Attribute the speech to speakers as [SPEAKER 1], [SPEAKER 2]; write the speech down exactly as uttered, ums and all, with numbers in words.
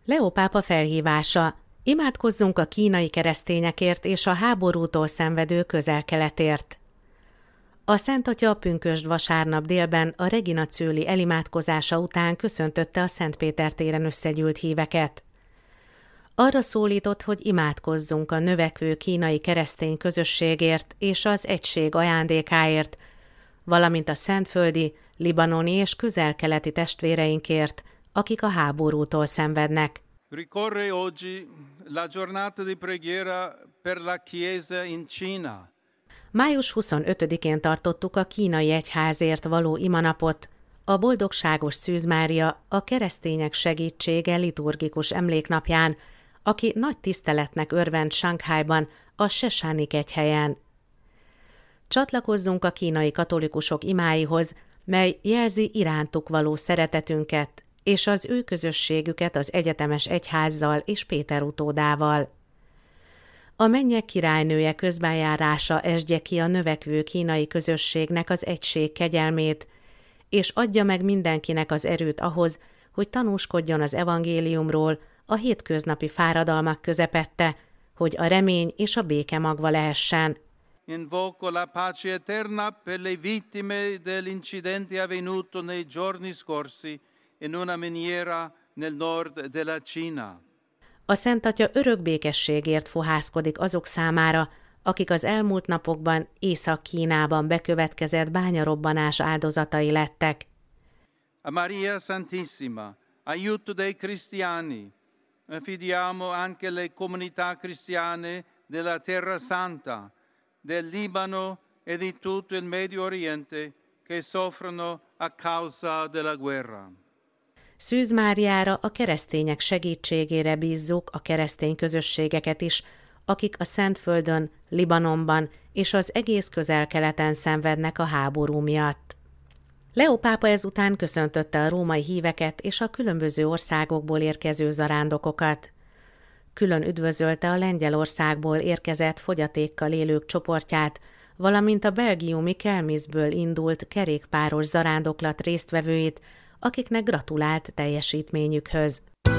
[SPEAKER 1] Leó pápa felhívása: imádkozzunk a kínai keresztényekért és a háborútól szenvedő Közel-Keletért. A Szent Atya pünkösd vasárnap délben a Regina Coeli elimádkozása után köszöntötte a Szent Péter téren összegyűlt híveket. Arra szólított, hogy imádkozzunk a növekvő kínai keresztény közösségért és az egység ajándékáért, valamint a szentföldi, libanoni és közel-keleti testvéreinkért, akik a háborútól szenvednek.
[SPEAKER 2] Ricorre oggi la giornata di preghiera per la Chiesa in Cina.
[SPEAKER 1] május huszonötödikén tartottuk a kínai egyházért való imanapot, a Boldogságos Szűz Mária, a keresztények segítsége liturgikus emléknapján, aki nagy tiszteletnek örvend Sanghajban, a Sesánik egyhelyen. Csatlakozzunk a kínai katolikusok imáihoz, mely jelzi irántuk való szeretetünket, és az ő közösségüket az egyetemes egyházzal és Péter utódával. A mennyek királynője közbenjárása esdje ki a növekvő kínai közösségnek az egység kegyelmét, és adja meg mindenkinek az erőt ahhoz, hogy tanúskodjon az evangéliumról a hétköznapi fáradalmak közepette, hogy a remény és a béke magva lehessen.
[SPEAKER 2] Invoco la pace eterna per le vittime dell'incidente avvenuto nei giorni scorsi in una miniera nel nord della Cina.
[SPEAKER 1] A Szent Atya örök békességért fohászkodik azok számára, akik az elmúlt napokban Észak-Kínában bekövetkezett bányarobbanás áldozatai lettek.
[SPEAKER 2] A Maria Santissima, aiuto dei cristiani, affidiamo anche le comunità cristiane della Terra Santa, del Libano e di tutto il Medio Oriente che soffrono a causa della guerra.
[SPEAKER 1] Szűz Máriára, a keresztények segítségére bízzuk a keresztény közösségeket is, akik a Szentföldön, Libanonban és az egész Közel-Keleten szenvednek a háború miatt. Leó pápa ezután köszöntötte a római híveket és a különböző országokból érkező zarándokokat. Külön üdvözölte a Lengyelországból érkezett fogyatékkal élők csoportját, valamint a belgiumi Kelmisből indult kerékpáros zarándoklat résztvevőit, akiknek gratulált teljesítményükhöz.